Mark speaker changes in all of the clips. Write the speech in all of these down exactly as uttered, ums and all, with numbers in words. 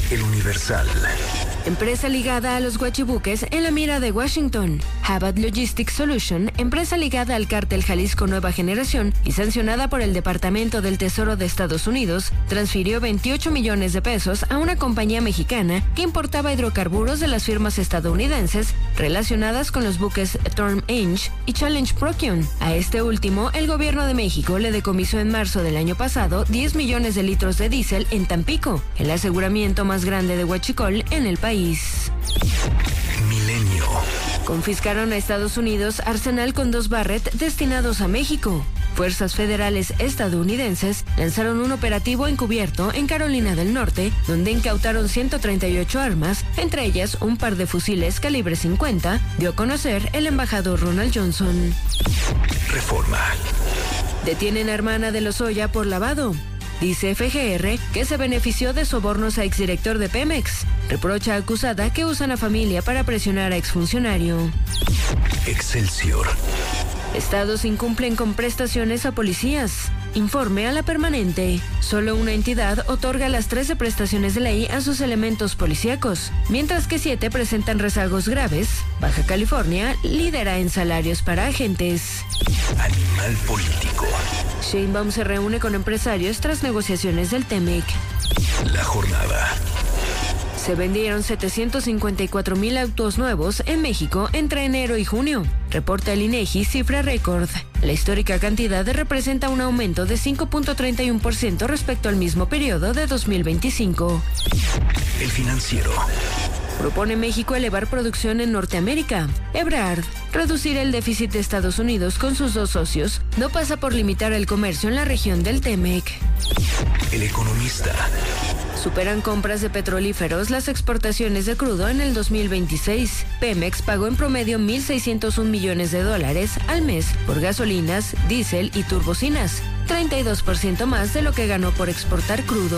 Speaker 1: El Universal.
Speaker 2: Empresa ligada a los guachibuques en la mira de Washington. Habat Logistics Solution, empresa ligada al cártel Jalisco Nueva Generación y sancionada por el Departamento del Tesoro de Estados Unidos, transfirió veintiocho millones de pesos a una compañía mexicana que importaba hidrocarburos de las firmas estadounidenses relacionadas con los buques Storm Inch y Challenge Procyon. A este último, el gobierno de México le decomisó en marzo del año pasado diez millones de litros de diésel en Tampico, el aseguramiento más grande de huachicol en el país.
Speaker 1: Milenio.
Speaker 2: Confiscaron a Estados Unidos arsenal con dos Barrett destinados a México. Fuerzas federales estadounidenses lanzaron un operativo encubierto en Carolina del Norte, donde incautaron ciento treinta y ocho armas, entre ellas un par de fusiles calibre cincuenta, dio a conocer el embajador Ronald Johnson.
Speaker 1: Reforma.
Speaker 2: Detienen a hermana de Lozoya por lavado. Dice F G R que se benefició de sobornos a exdirector de Pemex. Reprocha a acusada que usan a familia para presionar a exfuncionario.
Speaker 1: Excelsior.
Speaker 2: Estados incumplen con prestaciones a policías. Informe a la permanente. Solo una entidad otorga las trece prestaciones de ley a sus elementos policíacos, mientras que siete presentan rezagos graves. Baja California lidera en salarios para agentes.
Speaker 1: Animal político.
Speaker 2: Sheinbaum se reúne con empresarios tras negociaciones del T M E C.
Speaker 1: La jornada.
Speaker 2: Se vendieron setecientos cincuenta y cuatro mil autos nuevos en México entre enero y junio. Reporta el INEGI cifra récord. La histórica cantidad representa un aumento de cinco punto treinta y uno por ciento respecto al mismo periodo de dos mil veinticinco.
Speaker 1: El Financiero.
Speaker 2: Propone México elevar producción en Norteamérica. Ebrard, reducir el déficit de Estados Unidos con sus dos socios no pasa por limitar el comercio en la región del T M E C.
Speaker 1: El Economista.
Speaker 2: Superan compras de petrolíferos las exportaciones de crudo en el dos mil veintiséis. Pemex pagó en promedio mil seiscientos un millones de dólares al mes por gasolinas, diésel y turbocinas, treinta y dos por ciento más de lo que ganó por exportar crudo.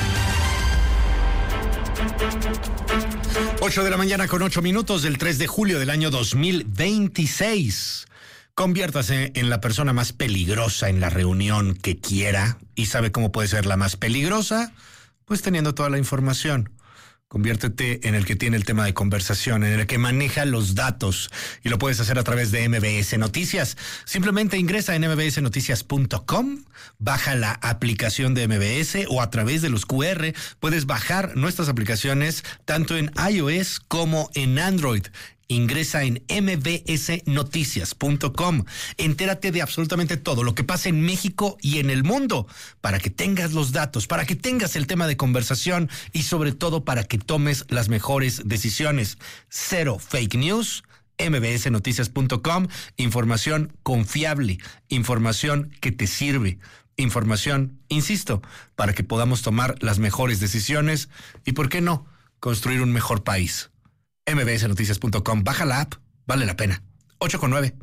Speaker 3: ocho de la mañana con ocho minutos del tres de julio del año dos mil veintiséis. Conviértase en la persona más peligrosa en la reunión que quiera. ¿Y sabe cómo puede ser la más peligrosa? Pues teniendo toda la información. Conviértete en el que tiene el tema de conversación, en el que maneja los datos, y lo puedes hacer a través de M B S Noticias. Simplemente ingresa en m b s noticias punto com, baja la aplicación de M B S o a través de los Q R puedes bajar nuestras aplicaciones tanto en iOS como en Android. Ingresa en m b s noticias punto com. Entérate de absolutamente todo lo que pasa en México y en el mundo, para que tengas los datos, para que tengas el tema de conversación y sobre todo para que tomes las mejores decisiones. Cero fake news. m b s noticias punto com. Información confiable, información que te sirve, información, insisto, para que podamos tomar las mejores decisiones y, ¿por qué no?, construir un mejor país. m b s noticias punto com. Baja la app, vale la pena. ocho con nueve.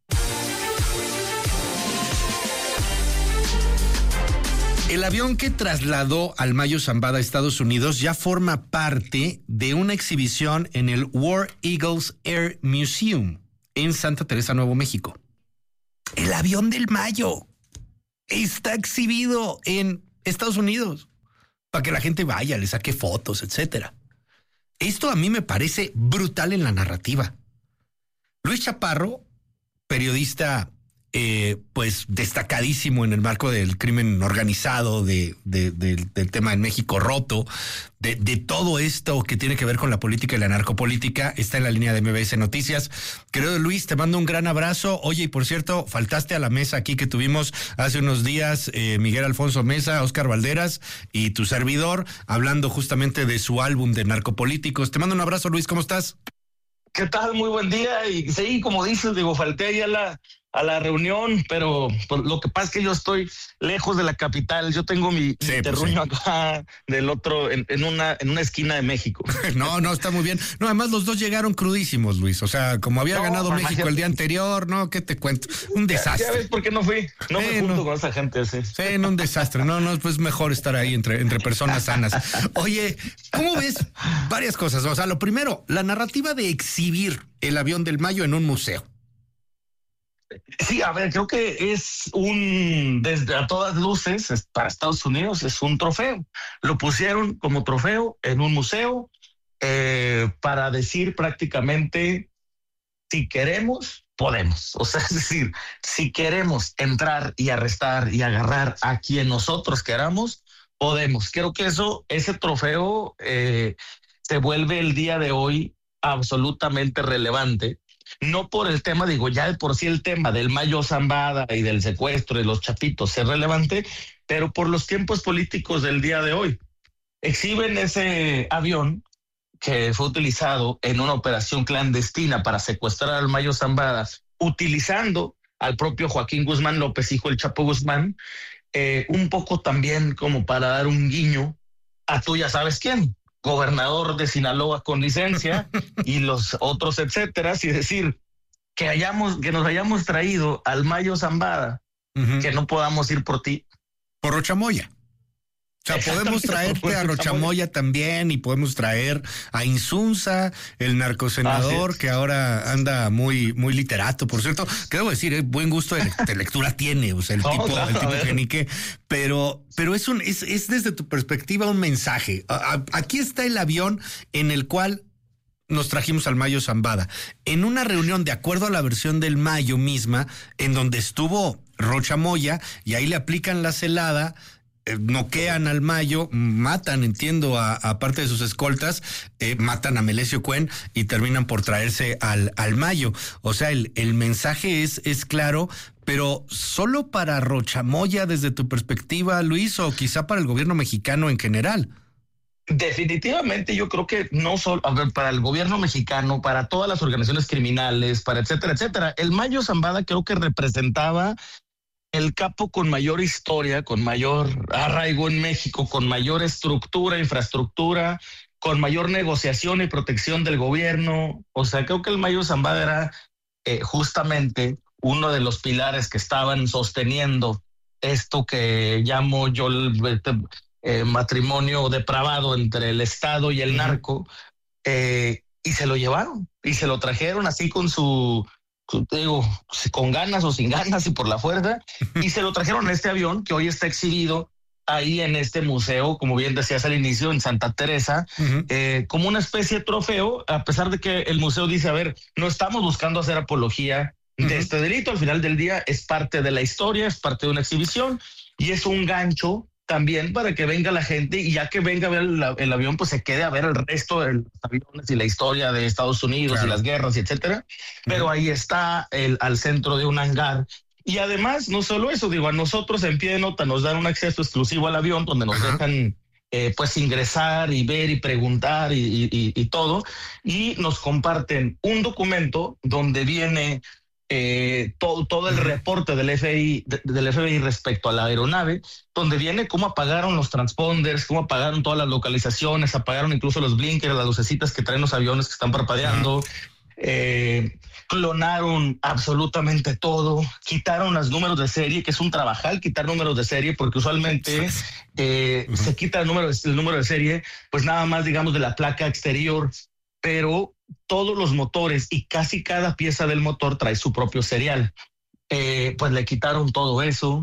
Speaker 3: El avión que trasladó al Mayo Zambada a Estados Unidos ya forma parte de una exhibición en el War Eagles Air Museum en Santa Teresa, Nuevo México. El avión del Mayo está exhibido en Estados Unidos para que la gente vaya, le saque fotos, etcétera. Esto a mí me parece brutal en la narrativa. Luis Chaparro, periodista eh, pues destacadísimo en el marco del crimen organizado, de, de, de, del tema en México roto, de, de todo esto que tiene que ver con la política y la narcopolítica, está en la línea de M B S Noticias. Querido Luis, te mando un gran abrazo. Oye, y por cierto, faltaste a la mesa aquí que tuvimos hace unos días, eh, Miguel Alfonso Mesa, Óscar Valderas y tu servidor, hablando justamente de su álbum de narcopolíticos. Te mando un abrazo, Luis, ¿cómo estás?
Speaker 4: ¿Qué tal? Muy buen día. Y sí, como dices, digo, falté ahí a la, a la reunión, pero pues, lo que pasa es que yo estoy lejos de la capital. Yo tengo mi,
Speaker 3: sí,
Speaker 4: mi terruño pues, sí. acá del otro, en, en una en una esquina de México.
Speaker 3: No, no, está muy bien. No, además los dos llegaron crudísimos, Luis. O sea, como había no, ganado México ya... el día anterior, ¿no? ¿Qué te cuento? Un desastre.
Speaker 4: Ya, ya ves por qué no fui. No sí, me junto no. con esa gente así.
Speaker 3: Sí, no, un desastre. No, no, pues mejor estar ahí entre, entre personas sanas. Oye, ¿cómo ves? Varias cosas. O sea, lo primero, la narrativa de exhibir el avión del Mayo en un museo.
Speaker 4: Sí, a ver, creo que es un, desde a todas luces, es, para Estados Unidos es un trofeo. Lo pusieron como trofeo en un museo eh, para decir prácticamente, si queremos, podemos. O sea, es decir, si queremos entrar y arrestar y agarrar a quien nosotros queramos, podemos. Creo que eso, ese trofeo eh, se vuelve el día de hoy absolutamente relevante. No por el tema, digo, ya de por sí el tema del Mayo Zambada y del secuestro de los chapitos es relevante, pero por los tiempos políticos del día de hoy. Exhiben ese avión que fue utilizado en una operación clandestina para secuestrar al Mayo Zambada, utilizando al propio Joaquín Guzmán López, hijo del Chapo Guzmán, eh, un poco también como para dar un guiño a tú ya sabes quién, gobernador de Sinaloa con licencia y los otros etcétera, y decir que hayamos, que nos hayamos traído al Mayo Zambada, uh-huh. que no podamos ir por ti.
Speaker 3: Por Rocha Moya. O sea, podemos traerte a Rocha Moya también y podemos traer a Insunza, el narcosenador, ah, sí. que ahora anda muy, muy literato, por cierto. Que debo decir, eh, buen gusto de, de lectura tiene, o sea, el no, tipo, claro, el tipo genique, pero, pero es un, es, es desde tu perspectiva un mensaje. A, a, aquí está el avión en el cual nos trajimos al Mayo Zambada. En una reunión, de acuerdo a la versión del Mayo misma, en donde estuvo Rocha Moya, y ahí le aplican la celada, noquean al Mayo, matan, entiendo, a, a parte de sus escoltas, eh, matan a Melesio Cuen y terminan por traerse al, al Mayo. O sea, el, el mensaje es, es claro, pero solo para Rocha Moya desde tu perspectiva, Luis, o quizá para el gobierno mexicano en general.
Speaker 4: Definitivamente yo creo que no solo a ver, para el gobierno mexicano, para todas las organizaciones criminales, para etcétera, etcétera. El Mayo Zambada creo que representaba el capo con mayor historia, con mayor arraigo en México, con mayor estructura, infraestructura, con mayor negociación y protección del gobierno. O sea, creo que el Mayo Zambada era eh, justamente uno de los pilares que estaban sosteniendo esto que llamo yo el eh, matrimonio depravado entre el Estado y el narco, eh, y se lo llevaron, y se lo trajeron así con su... digo, con ganas o sin ganas y por la fuerza, y se lo trajeron en este avión que hoy está exhibido ahí en este museo, como bien decías al inicio, en Santa Teresa, uh-huh. eh, como una especie de trofeo, a pesar de que el museo dice, a ver, no estamos buscando hacer apología uh-huh. de este delito, al final del día es parte de la historia, es parte de una exhibición, y es un gancho también para que venga la gente, y ya que venga a ver el, el avión, pues se quede a ver el resto de los aviones y la historia de Estados Unidos, claro. y las guerras y etcétera. Pero uh-huh. ahí está el, al centro de un hangar. Y además, no solo eso, digo, a nosotros en pie de nota nos dan un acceso exclusivo al avión donde nos uh-huh. dejan eh, pues ingresar y ver y preguntar y, y, y, y todo. Y nos comparten un documento donde viene Eh, todo, todo el reporte del F B I, de, del F B I respecto a la aeronave, donde viene cómo apagaron los transponders, cómo apagaron todas las localizaciones, apagaron incluso los blinkers, las lucecitas que traen los aviones que están parpadeando, uh-huh. eh, clonaron absolutamente todo, quitaron los números de serie, que es un trabajal quitar números de serie, porque usualmente eh, uh-huh. se quita el número, el número de serie, pues nada más digamos de la placa exterior, pero todos los motores y casi cada pieza del motor trae su propio serial. Eh, pues le quitaron todo eso.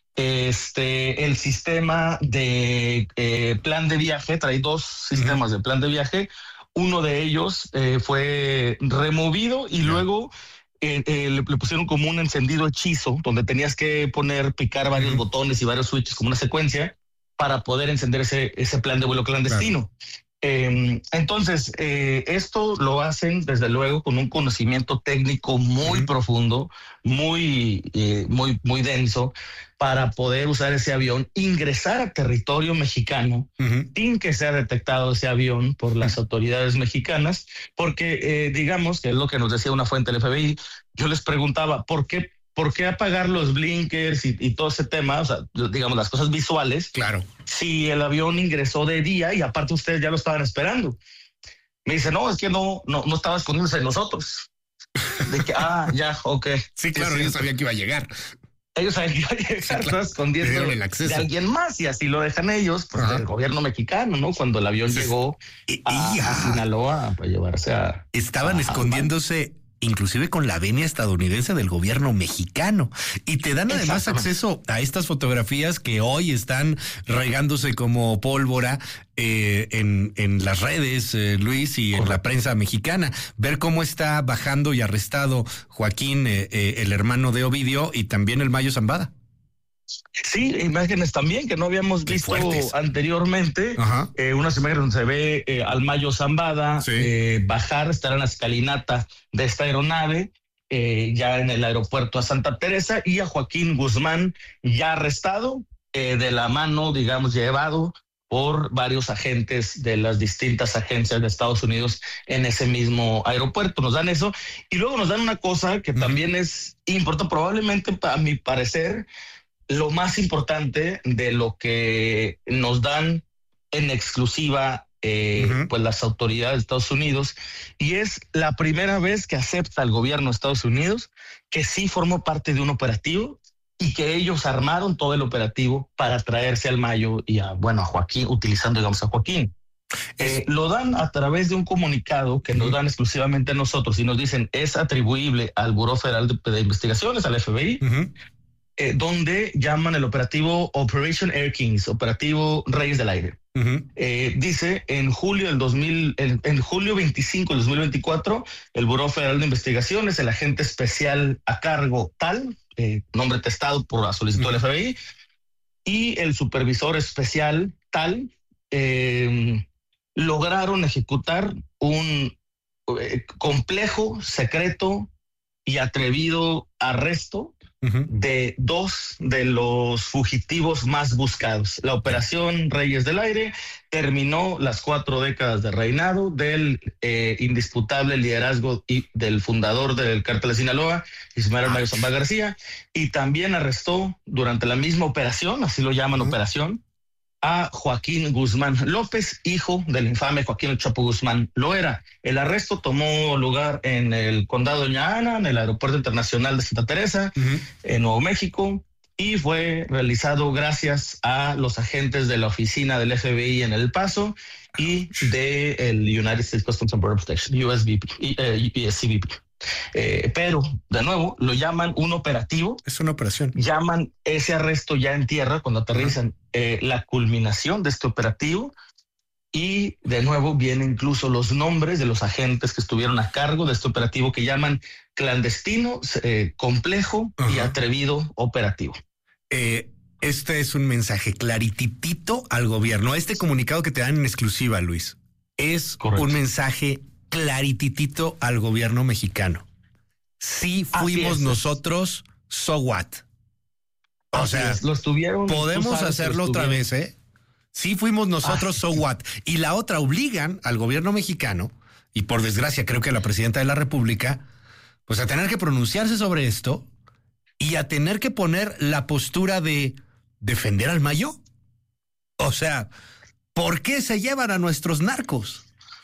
Speaker 4: Este, el sistema de eh, plan de viaje, trae dos sistemas uh-huh. de plan de viaje. Uno de ellos eh, fue removido y uh-huh. luego eh, eh, le, le pusieron como un encendido hechizo, donde tenías que poner, picar varios uh-huh. botones y varios switches como una secuencia para poder encender ese, ese plan de vuelo clandestino. Uh-huh. Eh, entonces, eh, esto lo hacen desde luego con un conocimiento técnico muy uh-huh. profundo, muy, eh, muy, muy denso, para poder usar ese avión, ingresar a territorio mexicano uh-huh. sin que sea detectado ese avión por las uh-huh. autoridades mexicanas, porque eh, digamos que es lo que nos decía una fuente del F B I. Yo les preguntaba, ¿por qué? ¿Por qué apagar los blinkers y, y todo ese tema? O sea, digamos, las cosas visuales.
Speaker 3: Claro.
Speaker 4: Si el avión ingresó de día y aparte ustedes ya lo estaban esperando. Me dice, no, es que no, no, no estaba escondiéndose de nosotros. De que, ah, ya, ok.
Speaker 3: Sí, claro, sí, ellos sabían que iba a llegar.
Speaker 4: Ellos sabían que iba a llegar, sí, claro. Estaba escondiendo de alguien más y así lo dejan ellos, pues del gobierno mexicano, ¿no? Cuando el avión sí. llegó
Speaker 3: y,
Speaker 4: a,
Speaker 3: y,
Speaker 4: a Sinaloa para llevarse a...
Speaker 3: Estaban
Speaker 4: a,
Speaker 3: escondiéndose... inclusive con la venia estadounidense del gobierno mexicano. Y te dan además acceso a estas fotografías que hoy están regándose como pólvora eh, en, en las redes, eh, Luis, y en la prensa mexicana. Ver cómo está bajando y arrestado Joaquín, eh, eh, el hermano de Ovidio, y también el Mayo Zambada.
Speaker 4: Sí, imágenes también que no habíamos
Speaker 3: Qué
Speaker 4: visto
Speaker 3: fuertes.
Speaker 4: anteriormente. Eh, unas imágenes donde se ve eh, al Mayo Zambada
Speaker 3: Sí.
Speaker 4: eh, bajar, estar en la escalinata de esta aeronave, eh, ya en el aeropuerto a Santa Teresa, y a Joaquín Guzmán ya arrestado, eh, de la mano, digamos, llevado por varios agentes de las distintas agencias de Estados Unidos en ese mismo aeropuerto. Nos dan eso y luego nos dan una cosa que uh-huh. también es importante, probablemente a mi parecer, lo más importante de lo que nos dan en exclusiva eh, uh-huh. pues las autoridades de Estados Unidos, y es la primera vez que acepta el gobierno de Estados Unidos que sí formó parte de un operativo y que ellos armaron todo el operativo para traerse al Mayo y a, bueno, a Joaquín, utilizando, digamos, a Joaquín. Eh, lo dan a través de un comunicado que uh-huh. nos dan exclusivamente a nosotros y nos dicen es atribuible al Buró Federal de, de Investigaciones, al F B I, uh-huh. Eh, donde llaman el operativo Operation Air Kings, operativo Reyes del Aire. Uh-huh. Eh, dice, en julio del dos mil, en, en julio veinticinco del dos mil veinticuatro, el Buró Federal de Investigaciones, el agente especial a cargo tal, eh, nombre testado por la solicitud uh-huh. del F B I, y el supervisor especial tal, eh, lograron ejecutar un eh, complejo, secreto y atrevido arresto Uh-huh. de dos de los fugitivos más buscados. La operación Reyes del Aire terminó las cuatro décadas de reinado del eh, indisputable liderazgo y del fundador del cártel de Sinaloa, Ismael Mayo Zambada García, y también arrestó durante la misma operación, así lo llaman uh-huh. operación, a Joaquín Guzmán López, hijo del infame Joaquín El Chapo Guzmán Loera. El arresto tomó lugar en el condado de Doña Ana, en el Aeropuerto Internacional de Santa Teresa, uh-huh. en Nuevo México, y fue realizado gracias a los agentes de la oficina del F B I en El Paso y del United States Customs and Border Protection, U S B P, eh, U S C B P. Eh, pero, de nuevo, lo llaman un operativo.
Speaker 3: Es una operación.
Speaker 4: Llaman ese arresto ya en tierra, cuando aterrizan, uh-huh. eh, la culminación de este operativo. Y, de nuevo, vienen incluso los nombres de los agentes que estuvieron a cargo de este operativo que llaman clandestino, eh, complejo uh-huh. y atrevido operativo.
Speaker 3: Eh, este es un mensaje clarititito al gobierno. Este comunicado que te dan en exclusiva, Luis, es Correcto. Un mensaje clarititito al gobierno mexicano. Si fuimos nosotros, so what? O Así sea,
Speaker 4: es, lo estuvieron,
Speaker 3: podemos hacerlo otra vez, ¿eh? Si fuimos nosotros, Ay. so what? Y la otra, obligan al gobierno mexicano, y por desgracia creo que a la presidenta de la República, pues a tener que pronunciarse sobre esto y a tener que poner la postura de defender al Mayo. O sea, ¿por qué se llevan a nuestros narcos?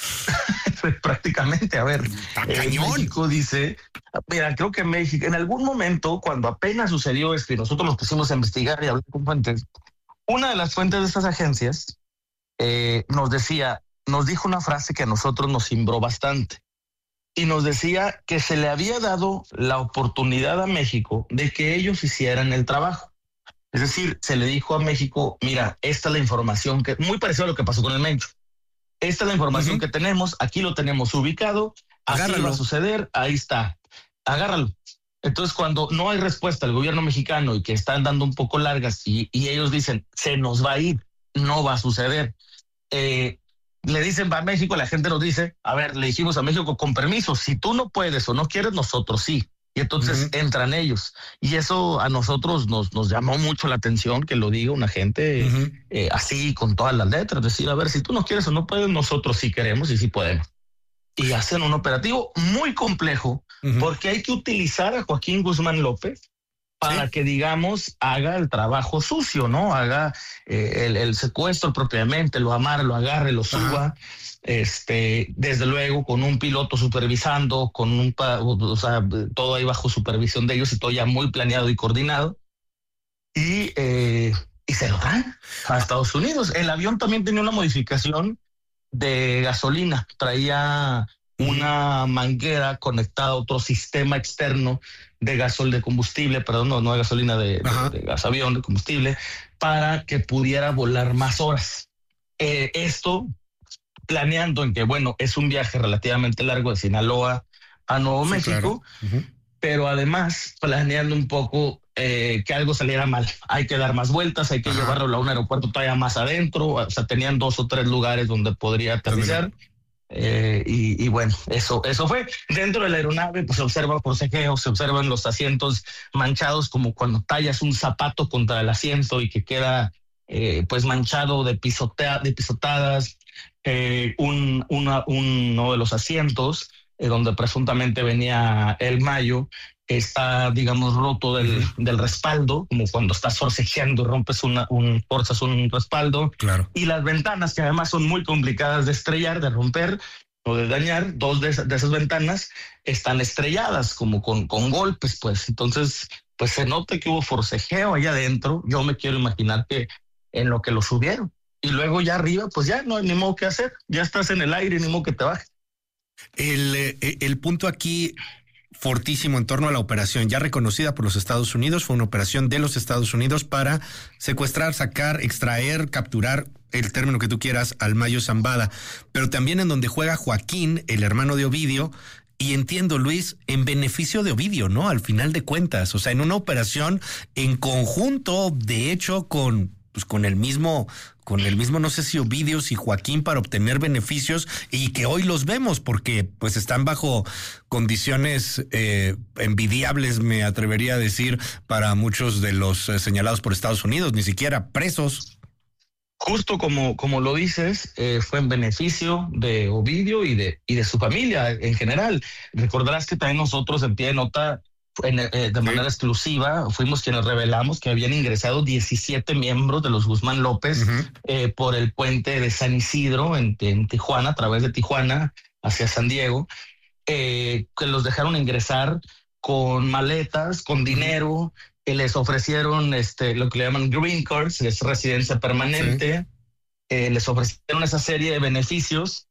Speaker 4: Prácticamente, a ver, eh, México dice, mira, creo que México, en algún momento, cuando apenas sucedió esto y nosotros nos pusimos a investigar y hablar con fuentes, una de las fuentes de estas agencias eh, nos decía, nos dijo una frase que a nosotros nos cimbró bastante, y nos decía que se le había dado la oportunidad a México de que ellos hicieran el trabajo. Es decir, se le dijo a México, mira, esta es la información, que muy parecido a lo que pasó con el Mencho. Esta es la información uh-huh. que tenemos, aquí lo tenemos ubicado, así Agárralo. Va a suceder, ahí está, agárralo. Entonces, cuando no hay respuesta al gobierno mexicano y que están dando un poco largas y, y ellos dicen, se nos va a ir, no va a suceder, eh, le dicen, va a México, la gente nos dice, a ver, le dijimos a México, con permiso, si tú no puedes o no quieres, nosotros sí. Y entonces uh-huh. entran ellos. Y eso a nosotros nos, nos llamó mucho la atención, que lo diga una gente uh-huh. eh, así, con todas las letras. Decir, a ver, si tú no quieres o no puedes, nosotros sí queremos y sí podemos. Y hacen un operativo muy complejo, uh-huh. porque hay que utilizar a Joaquín Guzmán López para ¿Sí? que, digamos, haga el trabajo sucio, ¿no? Haga eh, el, el secuestro propiamente, lo amarre, lo agarre, lo suba. Uh-huh. Este, desde luego con un piloto supervisando, con un, o sea, todo ahí bajo supervisión de ellos y todo ya muy planeado y coordinado, y, eh, y se lo dan a Estados Unidos. El avión también tenía una modificación de gasolina, traía una manguera conectada a otro sistema externo de gasol de combustible, perdón, no, no de gasolina, de, de, de gas avión, de combustible, para que pudiera volar más horas. Eh, esto planeando en que, bueno, es un viaje relativamente largo de Sinaloa a Nuevo sí, México, claro. uh-huh. pero además planeando un poco eh, que algo saliera mal. Hay que dar más vueltas, hay que Ajá. llevarlo a un aeropuerto todavía más adentro, o sea, tenían dos o tres lugares donde podría aterrizar. Eh, y, y bueno, eso, eso fue. Dentro de la aeronave, pues se observa forcejeo, se observan los asientos manchados, como cuando tallas un zapato contra el asiento y que queda eh, pues manchado de, pisotea, de pisotadas. Eh, un, una, uno de los asientos eh, donde presuntamente venía el Mayo está, digamos, roto del, uh-huh. del respaldo, como cuando estás forcejeando, rompes una, un, forzas un respaldo.
Speaker 3: Claro.
Speaker 4: Y las ventanas, que además son muy complicadas de estrellar, de romper o de dañar, dos de, esas, de esas ventanas están estrelladas, como con, con golpes, pues. Entonces, pues se nota que hubo forcejeo allá adentro. Yo me quiero imaginar que en lo que lo subieron. Y luego ya arriba, pues ya no hay ni modo que hacer. Ya estás en el aire, ni modo que te bajes.
Speaker 3: El, el punto aquí fortísimo en torno a la operación, ya reconocida por los Estados Unidos, fue una operación de los Estados Unidos para secuestrar, sacar, extraer, capturar, el término que tú quieras, al Mayo Zambada. Pero también en donde juega Joaquín, el hermano de Ovidio, y entiendo, Luis, en beneficio de Ovidio, ¿no? Al final de cuentas, o sea, en una operación en conjunto, de hecho, con... pues con el mismo, con el mismo, no sé si Ovidio, si Joaquín, para obtener beneficios, y que hoy los vemos porque pues están bajo condiciones eh, envidiables, me atrevería a decir, para muchos de los eh, señalados por Estados Unidos, ni siquiera presos.
Speaker 4: Justo como, como lo dices, eh, fue en beneficio de Ovidio y de, y de su familia en general. Recordarás que también nosotros en pie de nota, En, eh, de manera sí. exclusiva, fuimos quienes revelamos que habían ingresado diecisiete miembros de los Guzmán López uh-huh. eh, por el puente de San Isidro en, en Tijuana, a través de Tijuana hacia San Diego, eh, que los dejaron ingresar con maletas, con dinero, que les ofrecieron este, lo que le llaman green cards, que es residencia permanente, sí. eh, les ofrecieron esa serie de beneficios.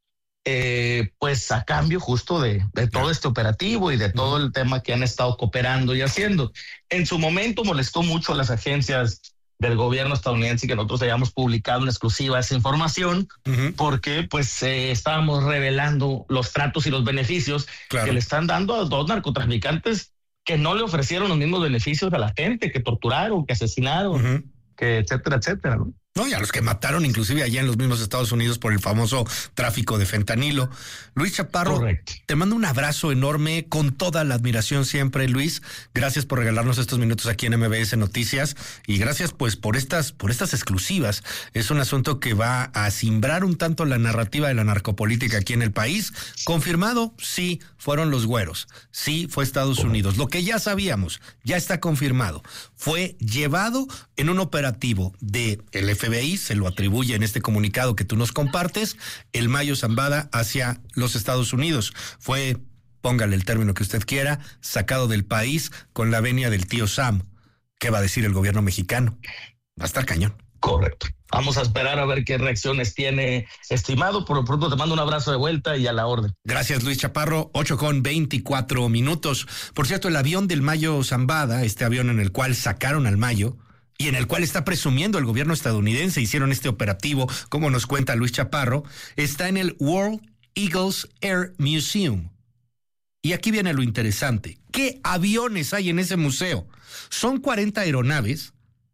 Speaker 4: Eh, pues a cambio justo de, de todo este operativo y de todo el tema que han estado cooperando y haciendo. En su momento molestó mucho a las agencias del gobierno estadounidense que nosotros hayamos publicado en exclusiva esa información, uh-huh. porque pues eh, estábamos revelando los tratos y los beneficios claro. que le están dando a dos narcotraficantes que no le ofrecieron los mismos beneficios a la gente, que torturaron, que asesinaron, uh-huh. que etcétera, etcétera, ¿no?
Speaker 3: No, y a los que mataron inclusive allá en los mismos Estados Unidos por el famoso tráfico de fentanilo. Luis Chaparro, Correcto. Te mando un abrazo enorme, con toda la admiración siempre, Luis. Gracias por regalarnos estos minutos aquí en M B S Noticias y gracias pues por estas, por estas exclusivas. Es un asunto que va a simbrar un tanto la narrativa de la narcopolítica aquí en el país. Confirmado, sí, fueron los güeros. Sí, fue Estados Unidos. Lo que ya sabíamos, ya está confirmado. Fue llevado en un operativo de el F B I, se lo atribuye en este comunicado que tú nos compartes, el Mayo Zambada hacia los Estados Unidos. Fue, póngale el término que usted quiera, sacado del país con la venia del tío Sam. ¿Qué va a decir el gobierno mexicano? Va a estar cañón.
Speaker 4: Correcto. Vamos a esperar a ver qué reacciones tiene, estimado. Por lo pronto te mando un abrazo de vuelta y a la orden.
Speaker 3: Gracias, Luis Chaparro. ocho con veinticuatro minutos. Por cierto, el avión del Mayo Zambada, este avión en el cual sacaron al Mayo, y en el cual está presumiendo el gobierno estadounidense, hicieron este operativo, como nos cuenta Luis Chaparro, está en el World Eagles Air Museum. Y aquí viene lo interesante. ¿Qué aviones hay en ese museo? Son cuarenta aeronaves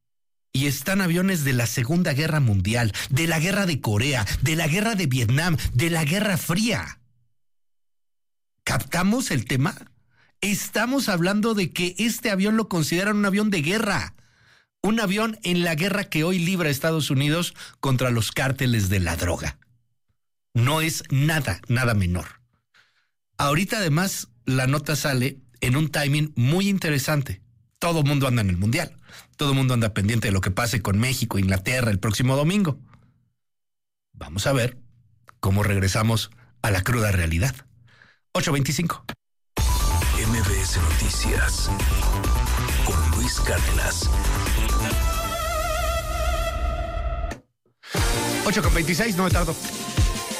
Speaker 3: y están aviones de la Segunda Guerra Mundial, de la Guerra de Corea, de la Guerra de Vietnam, de la Guerra Fría. ¿Captamos el tema? Estamos hablando de que este avión lo consideran un avión de guerra. Un avión en la guerra que hoy libra Estados Unidos contra los cárteles de la droga. No es nada, nada menor. Ahorita además la nota sale en un timing muy interesante. Todo el mundo anda en el Mundial. Todo el mundo anda pendiente de lo que pase con México, Inglaterra el próximo domingo. Vamos a ver cómo regresamos a la cruda realidad. ocho veinticinco.
Speaker 1: M B S Noticias con Luis Cárdenas.
Speaker 3: ocho con veintiséis, no me tardo.